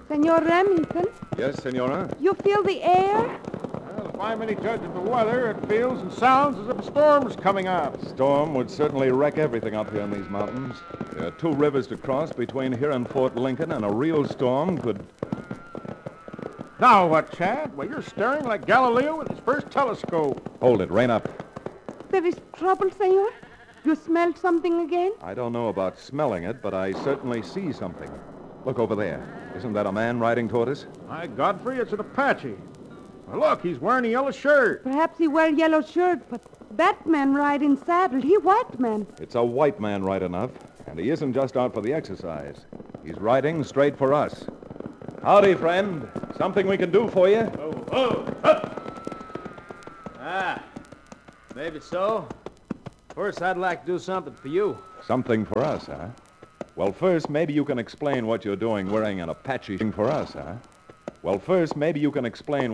Senor Remington, Yes, Senora? you feel the air? Well, if I'm any judge of the weather, it feels and sounds as if a storm's coming up. Storm would certainly wreck everything up here in these mountains. There are 2 rivers to cross between here and Fort Lincoln, and a real storm could... Now what, Chad? Well, you're staring like Galileo with his first telescope. Hold it, rein up. There is trouble, senor? You smelled something again? I don't know about smelling it, but I certainly see something. Look over there. Isn't that a man riding toward us? My Godfrey, it's an Apache. Well, look, he's wearing a yellow shirt. Perhaps he wear yellow shirt, but that man ride in saddle. He white man. It's a white man, right enough, and he isn't just out for the exercise. He's riding straight for us. Howdy, friend. Something we can do for you? Maybe so. First, I'd like to do something for you. Something for us, huh? Well, first, maybe you can explain what you're doing wearing an Apache thing for us, huh? Well, first, maybe you can explain